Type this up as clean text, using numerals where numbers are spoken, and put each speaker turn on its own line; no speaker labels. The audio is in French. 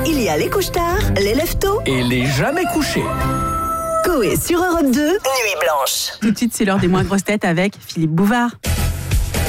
Il y a les couche-tard, les lève-tôt
et les jamais couchés.
Coé sur Europe 2, Nuit Blanche.
Tout de suite, c'est l'heure des moins grosses têtes avec Philippe Bouvard.